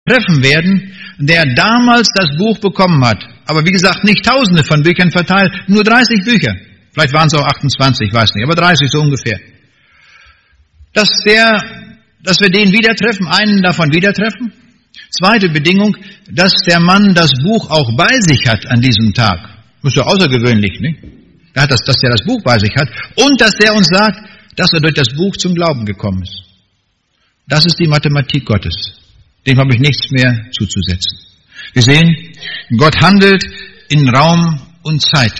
treffen werden, der damals das Buch bekommen hat. Aber wie gesagt, nicht Tausende von Büchern verteilt, nur 30 Bücher. Vielleicht waren es auch 28, weiß nicht, aber 30 so ungefähr. Dass wir den wieder treffen, einen davon wieder treffen. Zweite Bedingung, dass der Mann das Buch auch bei sich hat an diesem Tag. Das ist ja außergewöhnlich, nicht? Dass er das Buch bei sich hat. Und dass er uns sagt, dass er durch das Buch zum Glauben gekommen ist. Das ist die Mathematik Gottes. Dem habe ich nichts mehr zuzusetzen. Wir sehen, Gott handelt in Raum und Zeit.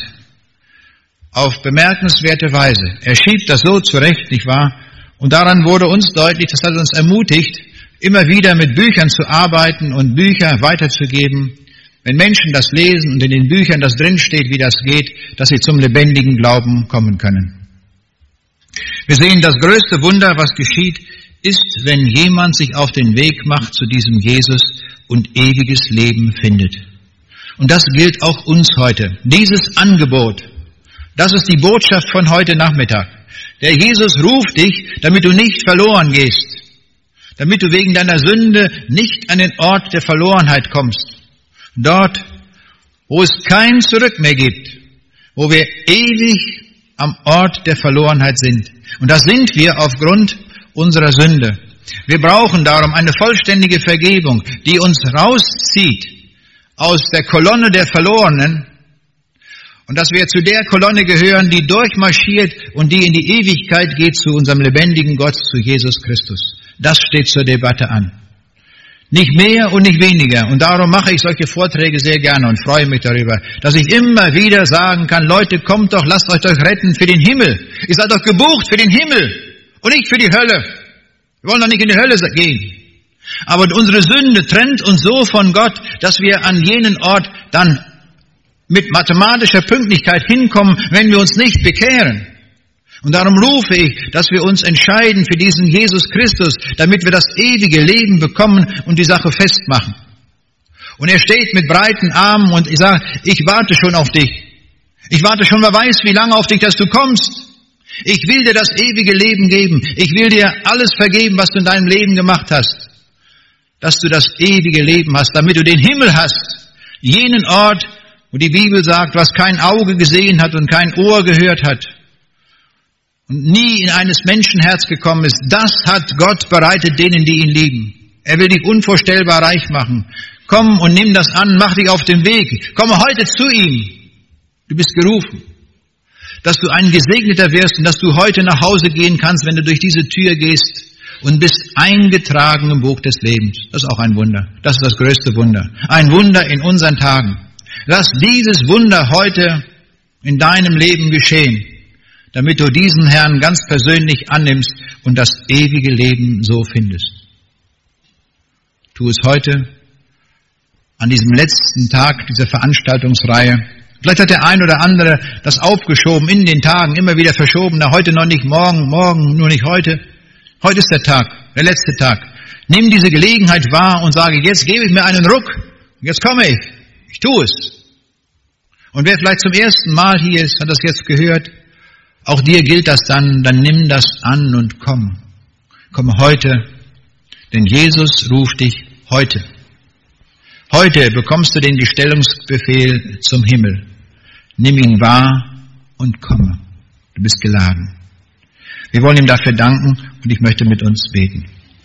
Auf bemerkenswerte Weise. Er schiebt das so zurecht, nicht wahr? Und daran wurde uns deutlich, das hat uns ermutigt, immer wieder mit Büchern zu arbeiten und Bücher weiterzugeben. Wenn Menschen das lesen und in den Büchern das drinsteht, wie das geht, dass sie zum lebendigen Glauben kommen können. Wir sehen, das größte Wunder, was geschieht, ist, wenn jemand sich auf den Weg macht zu diesem Jesus und ewiges Leben findet. Und das gilt auch uns heute. Dieses Angebot, das ist die Botschaft von heute Nachmittag. Der Jesus ruft dich, damit du nicht verloren gehst, damit du wegen deiner Sünde nicht an den Ort der Verlorenheit kommst. Dort, wo es kein Zurück mehr gibt, wo wir ewig am Ort der Verlorenheit sind. Und das sind wir aufgrund unserer Sünde. Wir brauchen darum eine vollständige Vergebung, die uns rauszieht aus der Kolonne der Verlorenen und dass wir zu der Kolonne gehören, die durchmarschiert und die in die Ewigkeit geht zu unserem lebendigen Gott, zu Jesus Christus. Das steht zur Debatte an. Nicht mehr und nicht weniger. Und darum mache ich solche Vorträge sehr gerne und freue mich darüber, dass ich immer wieder sagen kann, Leute, kommt doch, lasst euch doch retten für den Himmel. Ihr seid doch gebucht für den Himmel und nicht für die Hölle. Wir wollen doch nicht in die Hölle gehen. Aber unsere Sünde trennt uns so von Gott, dass wir an jenen Ort dann mit mathematischer Pünktlichkeit hinkommen, wenn wir uns nicht bekehren. Und darum rufe ich, dass wir uns entscheiden für diesen Jesus Christus, damit wir das ewige Leben bekommen und die Sache festmachen. Und er steht mit breiten Armen und ich sage, ich warte schon auf dich. Ich warte schon, wer weiß, wie lange auf dich, dass du kommst. Ich will dir das ewige Leben geben. Ich will dir alles vergeben, was du in deinem Leben gemacht hast. Dass du das ewige Leben hast, damit du den Himmel hast. Jenen Ort, wo die Bibel sagt, was kein Auge gesehen hat und kein Ohr gehört hat und nie in eines Menschenherz gekommen ist, das hat Gott bereitet denen, die ihn lieben. Er will dich unvorstellbar reich machen. Komm und nimm das an, mach dich auf den Weg. Komme heute zu ihm. Du bist gerufen. Dass du ein Gesegneter wirst und dass du heute nach Hause gehen kannst, wenn du durch diese Tür gehst und bist eingetragen im Buch des Lebens. Das ist auch ein Wunder. Das ist das größte Wunder. Ein Wunder in unseren Tagen. Lass dieses Wunder heute in deinem Leben geschehen, damit du diesen Herrn ganz persönlich annimmst und das ewige Leben so findest. Tu es heute, an diesem letzten Tag dieser Veranstaltungsreihe. Vielleicht hat der ein oder andere das aufgeschoben, in den Tagen, immer wieder verschoben, na heute noch nicht, morgen nur nicht heute. Heute ist der Tag, der letzte Tag. Nimm diese Gelegenheit wahr und sage, jetzt gebe ich mir einen Ruck, jetzt komme ich. Ich tue es. Und wer vielleicht zum ersten Mal hier ist, hat das jetzt gehört, auch dir gilt das dann nimm das an und komm. Komm heute, denn Jesus ruft dich heute. Heute bekommst du den Bestellungsbefehl zum Himmel. Nimm ihn wahr und komme. Du bist geladen. Wir wollen ihm dafür danken und ich möchte mit uns beten.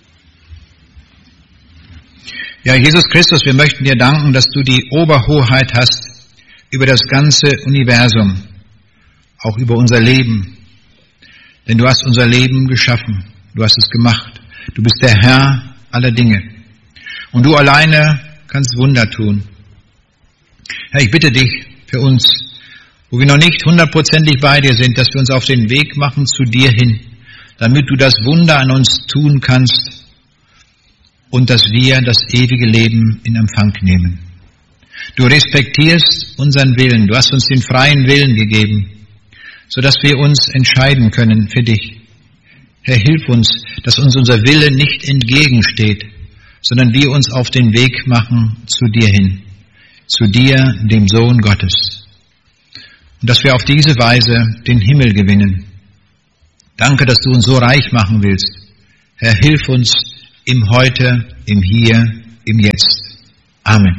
Ja, Jesus Christus, wir möchten dir danken, dass du die Oberhoheit hast über das ganze Universum, auch über unser Leben. Denn du hast unser Leben geschaffen, du hast es gemacht. Du bist der Herr aller Dinge. Und du alleine kannst Wunder tun. Herr, ich bitte dich für uns, wo wir noch nicht 100% bei dir sind, dass wir uns auf den Weg machen zu dir hin, damit du das Wunder an uns tun kannst und dass wir das ewige Leben in Empfang nehmen. Du respektierst unseren Willen, du hast uns den freien Willen gegeben, sodass wir uns entscheiden können für dich. Herr, hilf uns, dass uns unser Wille nicht entgegensteht, sondern wir uns auf den Weg machen zu dir hin, zu dir, dem Sohn Gottes. Und dass wir auf diese Weise den Himmel gewinnen. Danke, dass du uns so reich machen willst. Herr, hilf uns im Heute, im Hier im Jetzt. Amen.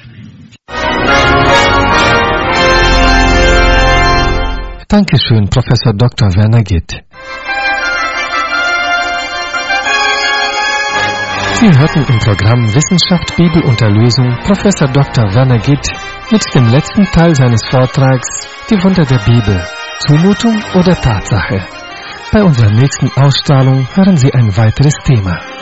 Dankeschön, Professor Dr. Werner Gitt. Sie hörten im Programm Wissenschaft, Bibel und Erlösung Professor Dr. Werner Gitt mit dem letzten Teil seines Vortrags Die Wunder der Bibel, Zumutung oder Tatsache. Bei unserer nächsten Ausstrahlung hören Sie ein weiteres Thema.